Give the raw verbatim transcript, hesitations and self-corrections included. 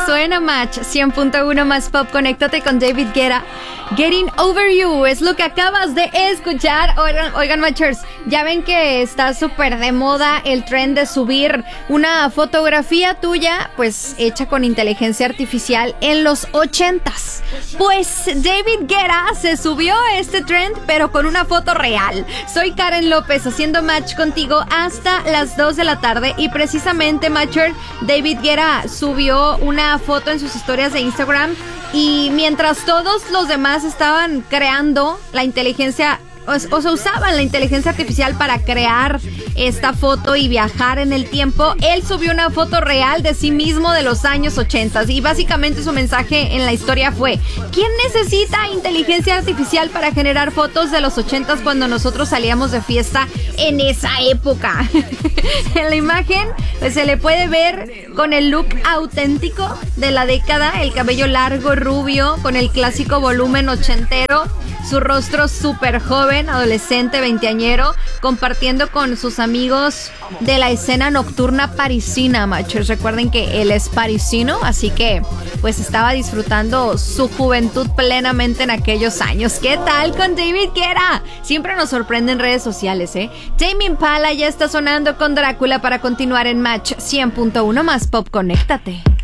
suena, Match cien punto uno más pop. Conéctate con David Guetta. Getting Over You es lo que acabas de escuchar. Oigan, oigan Matchers, ya ven que está súper de moda el trend de subir una fotografía tuya, pues hecha con inteligencia artificial en los ochentas. Pues David Guetta se subió a este trend, pero con una foto real. Soy Karen López haciendo match contigo hasta las dos de la tarde. Y precisamente, Matcher, David Guetta subió una foto en sus historias de Instagram. Y mientras todos los demás estaban creando la inteligencia, o, o sea, usaban la inteligencia artificial para crear esta foto y viajar en el tiempo, él subió una foto real de sí mismo de los años ochenta. Y básicamente su mensaje en la historia fue: ¿quién necesita inteligencia artificial para generar fotos de los ochentas cuando nosotros salíamos de fiesta en esa época? En la imagen pues se le puede ver con el look auténtico de la década, el cabello largo, rubio, con el clásico volumen ochentero, su rostro súper joven, adolescente, veinteañero, compartiendo con sus amigos de la escena nocturna parisina, machos. Recuerden que él es parisino, así que pues estaba disfrutando su juventud plenamente en aquellos años. ¿Qué tal con David Guetta? Siempre nos sorprende en redes sociales, ¿eh? Tame Impala ya está sonando con Drácula para continuar en Match cien punto uno más pop. Conéctate.